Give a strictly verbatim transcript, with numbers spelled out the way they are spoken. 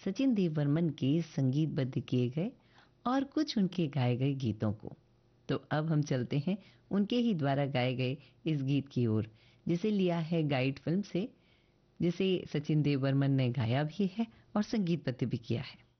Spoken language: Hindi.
सचिन देव वर्मन के संगीतबद्ध किए गए और कुछ उनके गाए गए गीतों को। तो अब हम चलते हैं उनके ही द्वारा गाए गए इस गीत की ओर, जिसे लिया है गाइड फिल्म से, जिसे सचिन देव वर्मन ने गाया भी है और संगीतबद्ध भी किया है।